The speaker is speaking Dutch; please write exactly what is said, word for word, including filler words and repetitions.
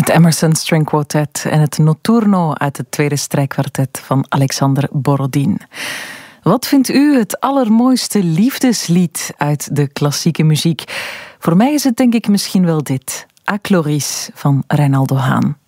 Het Emerson String Quartet en het Notturno uit het tweede strijkkwartet van Alexander Borodin. Wat vindt u het allermooiste liefdeslied uit de klassieke muziek? Voor mij is het denk ik misschien wel dit. A Chloris van Reinaldo Haan.